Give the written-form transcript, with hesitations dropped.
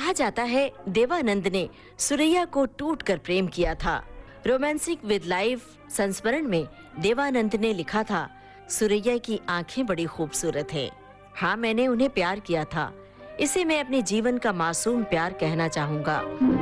कहा जाता है देवानंद ने सुरैया को टूटकर प्रेम किया था। रोमांसिक विद लाइफ संस्मरण में देवानंद ने लिखा था, सुरैया की आंखें बड़ी खूबसूरत है। हाँ, मैंने उन्हें प्यार किया था। इसे मैं अपने जीवन का मासूम प्यार कहना चाहूंगा।